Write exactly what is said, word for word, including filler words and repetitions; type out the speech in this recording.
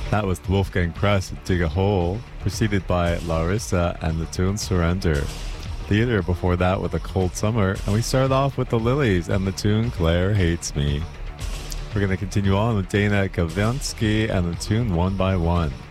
That was Wolfgang Press, Dig a Hole, preceded by Larissa and the tune Surrender. Theater before that with A Cold Summer, and we started off with the Lilies and the tune Claire Hates Me. We're going to continue on with Dana Gavinsky and the tune One by One.